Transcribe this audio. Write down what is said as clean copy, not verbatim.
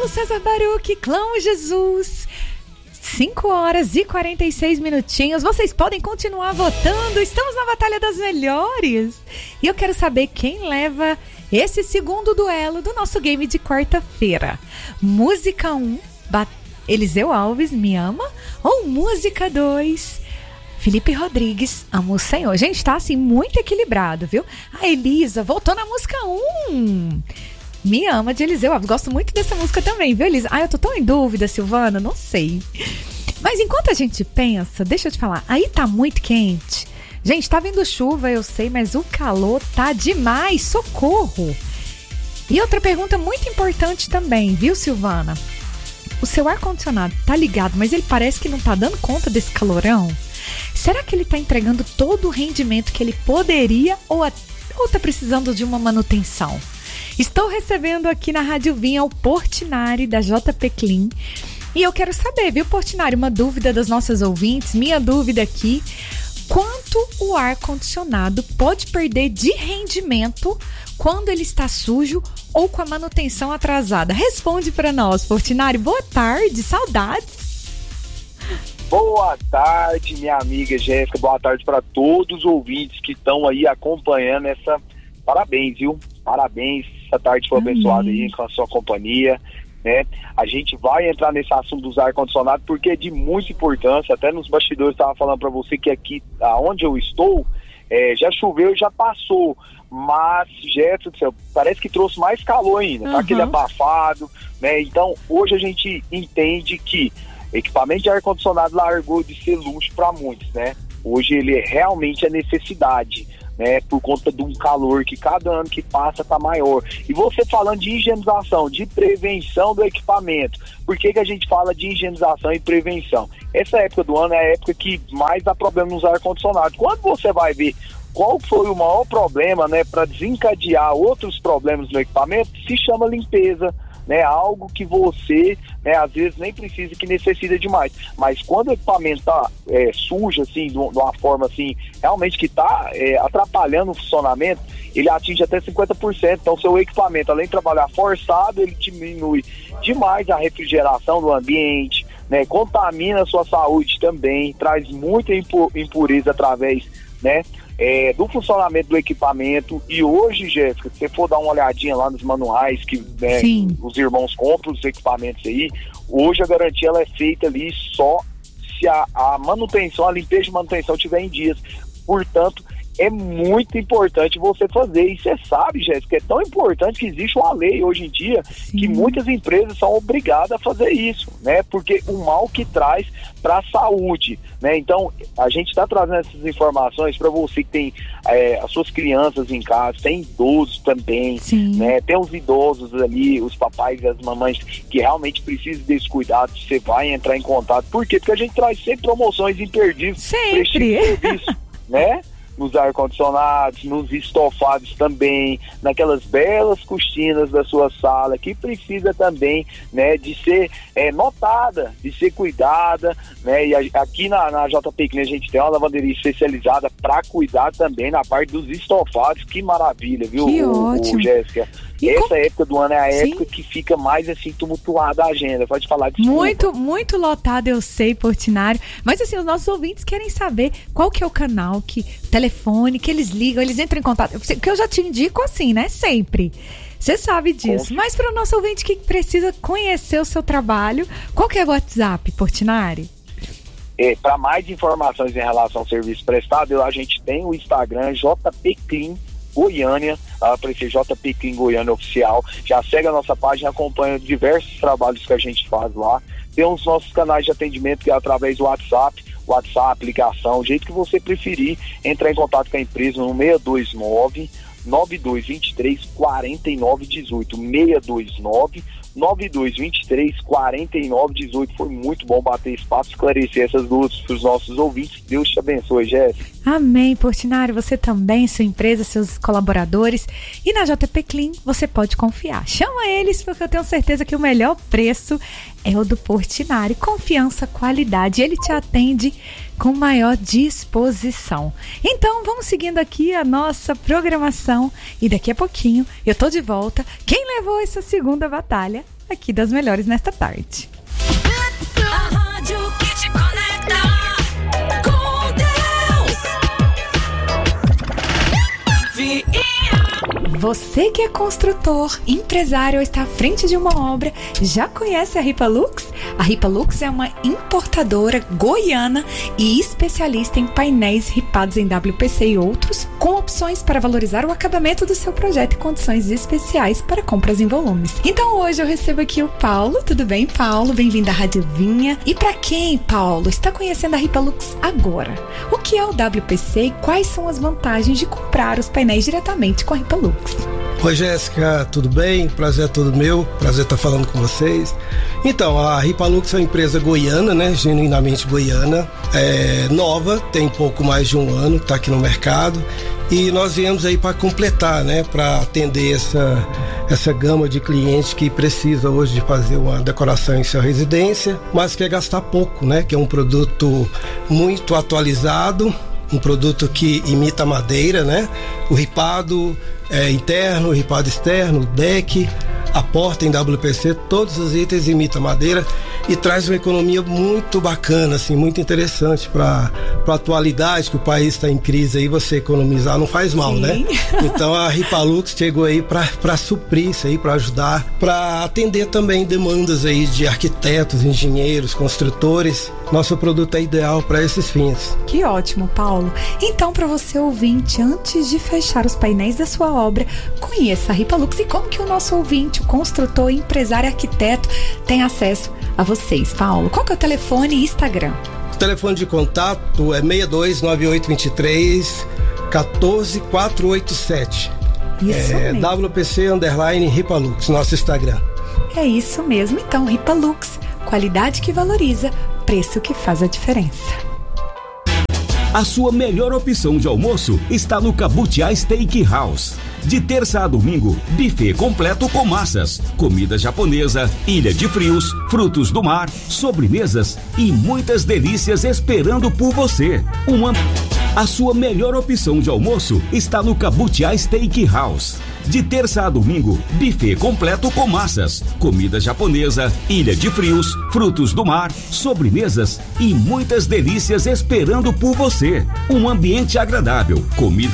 Paulo César Baruch, Clã Jesus. 5 horas e 46 minutinhos. Vocês podem continuar votando. Estamos na Batalha das Melhores. E eu quero saber quem leva esse segundo duelo do nosso game de quarta-feira. Música 1, Eliseu Alves, Me Ama. Ou música 2, Felipe Rodrigues, Amo o Senhor. Gente, tá assim muito equilibrado, viu? A Elisa voltou na música 1. Me Ama, de Eliseu Alves. Gosto muito dessa música também, viu, Elisa? Eu tô tão em dúvida, Silvana, não sei. Mas enquanto a gente pensa, deixa eu te falar, aí tá muito quente. Gente, tá vindo chuva, eu sei, mas o calor tá demais, socorro. E outra pergunta muito importante também, viu, Silvana? O seu ar-condicionado tá ligado, mas ele parece que não tá dando conta desse calorão? Será que ele tá entregando todo o rendimento que ele poderia ou tá precisando de uma manutenção? Estou recebendo aqui na Rádio Vinha o Portinari da JP Clean. E eu quero saber, viu, Portinari, uma dúvida das nossas ouvintes, minha dúvida aqui, quanto o ar-condicionado pode perder de rendimento quando ele está sujo ou com a manutenção atrasada? Responde para nós, Portinari. Boa tarde, saudades. Boa tarde, minha amiga Jéssica, boa tarde para todos os ouvintes que estão aí acompanhando essa... Parabéns, viu? Parabéns, essa tarde foi abençoada aí com a sua companhia, né? A gente vai entrar nesse assunto dos ar-condicionado porque é de muita importância. Até nos bastidores estava falando para você que aqui, onde eu estou, já choveu e já passou, mas, Jéssica do céu, parece que trouxe mais calor ainda, tá aquele abafado, né? Então, hoje a gente entende que equipamento de ar-condicionado largou de ser luxo para muitos, né? Hoje ele realmente é necessidade, né, por conta de um calor que cada ano que passa tá maior. E você falando de higienização, de prevenção do equipamento, por que a gente fala de higienização e prevenção? Essa época do ano é a época que mais dá problema nos ar-condicionados. Quando você vai ver qual foi o maior problema, né, para desencadear outros problemas no equipamento, se chama limpeza, né, algo que você, né, às vezes nem precisa, que necessita demais, mas quando o equipamento tá sujo, assim, de uma forma assim, realmente que tá atrapalhando o funcionamento, ele atinge até 50%, então seu equipamento, além de trabalhar forçado, ele diminui demais a refrigeração do ambiente, né, contamina a sua saúde também, traz muita impureza através, né, do funcionamento do equipamento. E hoje, Jéssica, se você for dar uma olhadinha lá nos manuais que, né, os irmãos compram os equipamentos aí, hoje a garantia ela é feita ali só se a manutenção, a limpeza de manutenção estiver em dias. Portanto, é muito importante você fazer. E você sabe, Jéssica, é tão importante que existe uma lei hoje em dia que muitas empresas são obrigadas a fazer isso, né? Porque o mal que traz para a saúde, né? Então, a gente está trazendo essas informações para você que tem as suas crianças em casa, tem idosos também, né? Tem os idosos ali, os papais e as mamães que realmente precisam desse cuidado. Você vai entrar em contato. Por quê? Porque a gente traz sempre promoções imperdíveis. Sempre! Serviço, né? Nos ar-condicionados, nos estofados também, naquelas belas cortinas da sua sala, que precisa também, né, de ser notada, de ser cuidada, né? E aqui na JP Clean a gente tem uma lavanderia especializada para cuidar também na parte dos estofados. Que maravilha, viu, que ótimo, Jéssica? Essa época do ano é a época que fica mais assim tumultuada a agenda. Pode falar disso. Muito lotada, eu sei, Portinari. Mas assim, os nossos ouvintes querem saber qual que é o canal, que telefone, que eles ligam, eles entram em contato. Que eu já te indico assim, né? Sempre. Você sabe disso. Mas para o nosso ouvinte que precisa conhecer o seu trabalho, qual que é o WhatsApp, Portinari? Para mais informações em relação ao serviço prestado, a gente tem o Instagram JP Clean Goiânia, aparecer JP Clean Goiânia Oficial. Já segue a nossa página, acompanha diversos trabalhos que a gente faz lá. Tem os nossos canais de atendimento, que é através do WhatsApp, ligação, o jeito que você preferir, entrar em contato com a empresa no 629 9223 4918, 629 9223 4918. Foi muito bom bater espaço, esclarecer essas dúvidas para os nossos ouvintes. Deus te abençoe, Jéssica. Amém, Portinari. Você também, sua empresa, seus colaboradores. E na JP Clean você pode confiar. Chama eles, porque eu tenho certeza que o melhor preço é o do Portinari. Confiança, qualidade. Ele te atende com maior disposição. Então, vamos seguindo aqui a nossa programação. E daqui a pouquinho eu tô de volta. Quem levou essa segunda batalha aqui das melhores nesta tarde. A rádio que te conecta com Deus. Você que é construtor, empresário ou está à frente de uma obra, já conhece a Ripalux? A Ripalux é uma importadora goiana e especialista em painéis ripados em WPC e outros, com opções para valorizar o acabamento do seu projeto e condições especiais para compras em volumes. Então hoje eu recebo aqui o Paulo. Tudo bem, Paulo? Bem-vindo à Rádio Vinha. E para quem, Paulo, está conhecendo a Ripalux agora? O que é o WPC e quais são as vantagens de comprar os painéis diretamente com a Ripalux? Oi, Jéssica, tudo bem? Prazer é todo meu, prazer estar falando com vocês. Então, a Ripalux é uma empresa goiana, né? Genuinamente goiana, nova, tem pouco mais de um ano, está aqui no mercado. E nós viemos aí para completar, né? Para atender essa gama de clientes que precisa hoje de fazer uma decoração em sua residência, mas quer gastar pouco, né? Que é um produto muito atualizado, um produto que imita madeira, né? O ripado interno, o ripado externo, o deck, a porta em WPC, todos os itens imitam madeira e traz uma economia muito bacana, assim, muito interessante para a atualidade, que o país está em crise aí, você economizar não faz mal, né? Então a Ripalux chegou aí para suprir isso aí, para ajudar, para atender também demandas aí de arquitetos, engenheiros, construtores. Nosso produto é ideal para esses fins. Que ótimo, Paulo. Então, para você ouvinte, antes de fechar os painéis da sua obra, conheça a Ripalux e como que o nosso ouvinte, o construtor, empresário, arquiteto tem acesso a vocês, Paulo. Qual que é o telefone e Instagram? O telefone de contato é 629823 14487. Isso mesmo. WPC_Ripalux, nosso Instagram. É isso mesmo. Então, Ripalux, qualidade que valoriza, preço que faz a diferença. A sua melhor opção de almoço está no Cabutiá Steakhouse. De terça a domingo, buffet completo com massas, comida japonesa, ilha de frios, frutos do mar, sobremesas e muitas delícias esperando por você. A sua melhor opção de almoço está no Cabutiá Steakhouse. De terça a domingo, buffet completo com massas, comida japonesa, ilha de frios, frutos do mar, sobremesas e muitas delícias esperando por você. Um ambiente agradável, comida